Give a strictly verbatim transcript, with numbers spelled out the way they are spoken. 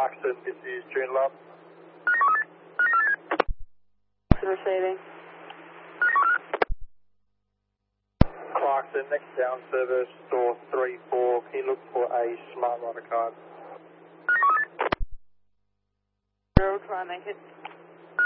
Clarkson, this is June Love. Receiving. Clarkson, next down service, store three four. Can you look for a smart rider card? Zero, try and make it.